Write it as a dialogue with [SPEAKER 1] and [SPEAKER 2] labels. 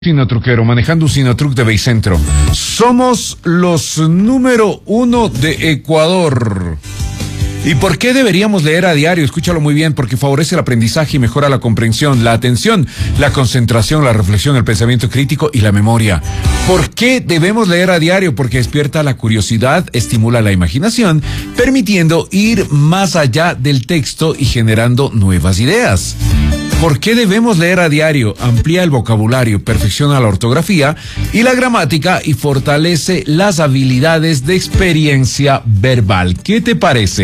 [SPEAKER 1] Sinotruquero, manejando un Sinotruc de Baycentro. Somos los número 1 de Ecuador. ¿Y por qué deberíamos leer a diario? Escúchalo muy bien, porque favorece el aprendizaje y mejora la comprensión, la atención, la concentración, la reflexión, el pensamiento crítico y la memoria. ¿Por qué debemos leer a diario? Porque despierta la curiosidad, estimula la imaginación, permitiendo ir más allá del texto y generando nuevas ideas. ¿Por qué debemos leer a diario? Amplía el vocabulario, perfecciona la ortografía y la gramática y fortalece las habilidades de experiencia verbal. ¿Qué te parece?